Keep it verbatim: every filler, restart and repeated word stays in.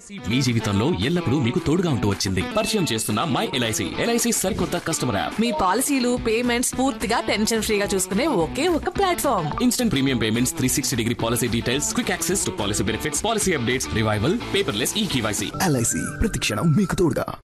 మీ జీవితంలో ఎల్లప్పుడూ మీకు తోడుగా ఉంటూ వచ్చింది. పరిచయం చేస్తున్న మై ఎల్ఐసి. ఎల్ఐసి సరికొత్త కస్టమర్ యాప్. మీ పాలసీలు పేమెంట్స్ పూర్తిగా టెన్షన్ ఫ్రీగా చూసుకునే ఒకే ఒక platform. Instant premium payments, three sixty degree policy details, quick access to policy benefits, policy updates, revival, paperless ఈ కేవైసీ. ఎల్ఐసి ప్రతి క్షణం మీకు తోడుగా.